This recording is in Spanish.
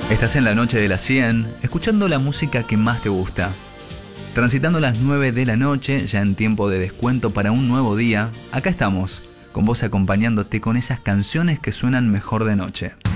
Estás en la noche de las 100, escuchando la música que más te gusta. Transitando las 9 de la noche, ya en tiempo de descuento para un nuevo día, acá estamos, con vos acompañándote con esas canciones que suenan mejor de noche.